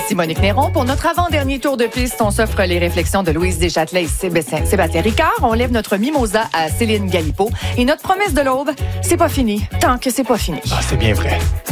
Ici Monique Néron. Pour notre avant-dernier tour de piste, on s'offre les réflexions de Louise Deschâtelet et Sébastien Ricard. On lève notre mimosa à Céline Galipeau. Et notre promesse de l'aube, c'est pas fini tant que c'est pas fini. Ah, c'est bien vrai.